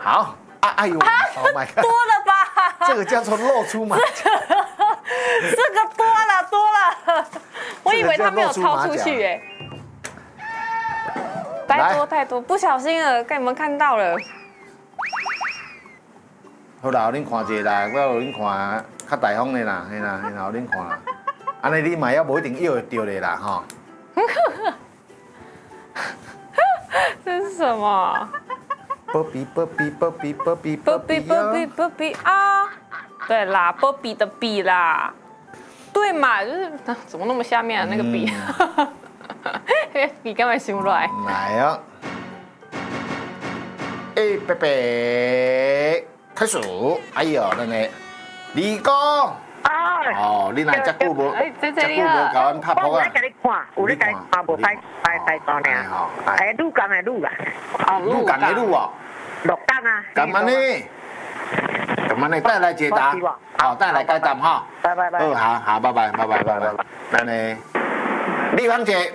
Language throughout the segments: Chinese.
好，哎呦 ，Oh my god， 多了吧？ 这个叫做露出马脚， 这个多了，我以为他没有超出去哎。太多，不小心了，被你们看到了。 好啦，恁看一下啦，我有恁看较大方的啦，嘿啦，有恁看啦。安尼你嘛要无一定要会到的啦，吼。 这是什么？ 波比啊！对啦，波比的比啦，对嘛，就是怎么那么下面啊那个比？比干嘛想不来？ 来哦，贝贝，开始。哎呦，那个李哥，哦，你来遮久无？ 这无甲阮拍扑啊？ 我甲你看，有你甲你看，无太大呢。哎，愈讲的愈啦。 哦，愈讲的愈哦。 落单啊。 干嘛呢？干嘛呢？带来解答。好，带来解答哈。 拜。 好，拜拜。那呢？丽芳姐。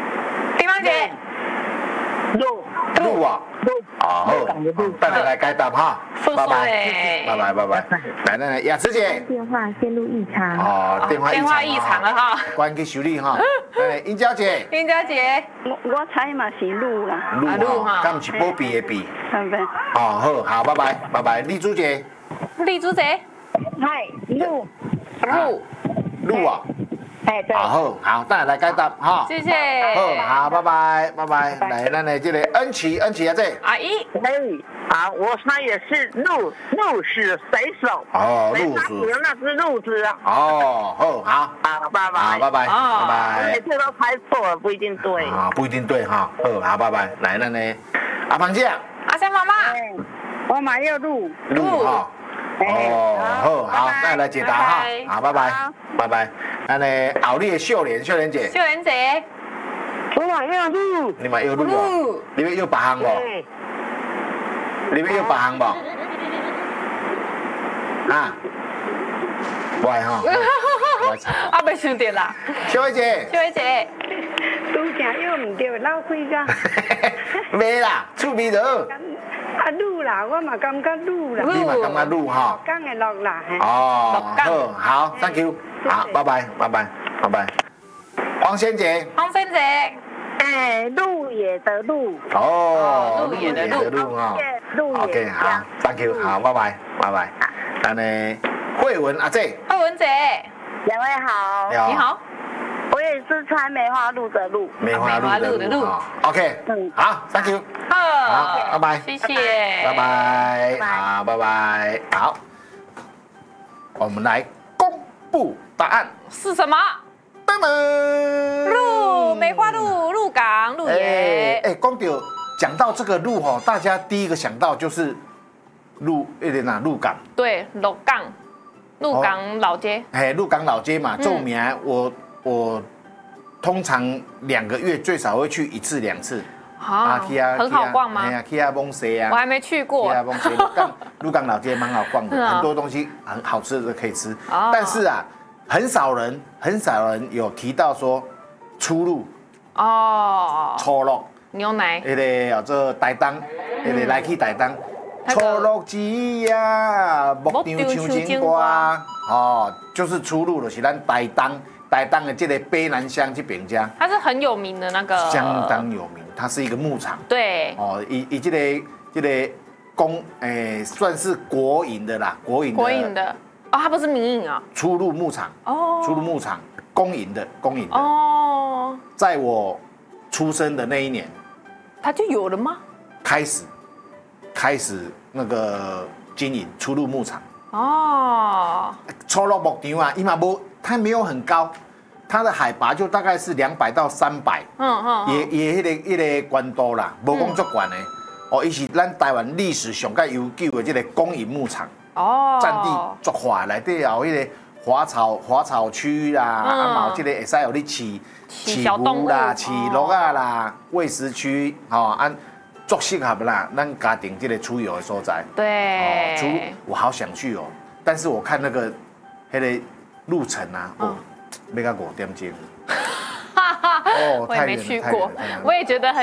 路啊，好，带来解答哈，拜拜。来，那雅慈姐， 电话线路异常。 哦，电话异常了哈， 关去修理哈。英娇姐， 我猜嘛是路啦。 路哈，敢是波比的比。哦，好，拜拜。丽珠姐， 嗨， 路啊。 哎，对。 好，带来解答哈。 谢谢。 好，拜拜。来，咱的这个恩琪啊，这阿姨。 好，我猜也是鹿是水手。 哦， 鹿是。那只鹿子啊。 哦，好，拜拜。 每次都猜错了，不一定对。 不一定对哈。好，拜拜。来，咱的阿芳姐。 阿香妈妈。 我买要鹿哈。哦，好，那来解答哈。好，拜拜。那呢，后你的秀莲姐， 我买要鹿， 你买要鹿哦？你要别项无？你要别项无？啊？喂哈。 啊，袂想到啦。 小薇姐。 拄正又唔对，老开个。 没啦，趣味的。 路啦，我嘛感觉路啦。 你嘛感觉路哈？ 刚的落啦。 哦，好 ，Thank you， 好，拜拜。黄仙姐， 哎，鹿野的鹿。 哦，鹿野的鹿哈。OK， 好 ，Thank you， 好，拜拜。那呢，慧文阿姐， 两位好， 你好。 我也是猜梅花鹿的鹿。 梅花鹿的鹿。OK， 好 ，Thank you， 好，拜拜， 谢谢， 拜拜，好，拜拜，好，我们来公布答案是什么？ 噔噔， 鹿，梅花鹿，鹿港，鹿野。 讲到这个鹿哈，大家第一个想到就是鹿港。 对，鹿港老街。 鹿港老街嘛，著名。我通常2个月最少会去1次2次。 很好逛吗？ 去啊蒙西啊， 我还没去过。 去啊蒙西，鹿港老街蛮好逛的，很多东西很好吃的可以吃。但是啊，很少人有提到说出入。初鹿牛奶。 叫做台东，来去台东。初鹿之夜，木场唱情歌。就是出入就是咱台东的这个卑南乡这边家， 它是很有名的那个， 相当有名。它是一个牧场， 对， 以这个算是国营的啦，国营的， 它不是民营啊， 出入牧场，公营的，在我出生的那一年， 它就有了吗？ 开始那个经营出入牧场，初鹿牧场啊，它没有很高。它的海拔就大概是200到300，也迄个高度啦，无讲足高的。伊是咱台湾历史上较悠久的这个公营牧场，占地足大，内底有迄个花草区啦，嘛有这个会使有你饲牛啦、饲鹿啊啦，喂食区，足适合啦，咱家庭这个出游的所在。 对， 我好想去哦，但是我看那个路程啊，要到5点钟。 我也没去过，我也觉得很。